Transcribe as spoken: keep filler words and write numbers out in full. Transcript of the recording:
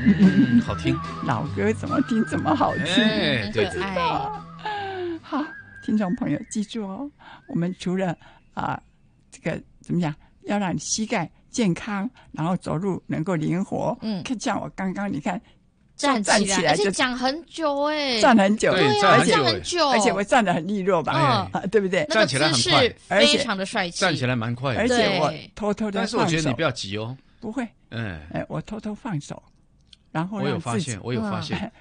嗯，好听， 老歌怎么听这么好听？ 哎，对对， 好，听众朋友记住哦，我们除了啊、呃、这个怎么讲，要让你膝盖健康，然后走路能够灵活。嗯，看像我刚刚你看。 站起来，而且讲很久哎， 站很久， 对呀、啊，站很久， 而且我站得很利落吧，嗯，对不对？ 那个姿势非常的帅气， 站起来蛮快的， 而且我偷偷的放手。 但是我觉得你不要急哦， 不会，嗯，哎，我偷偷放手，然后我有发现，我有发现，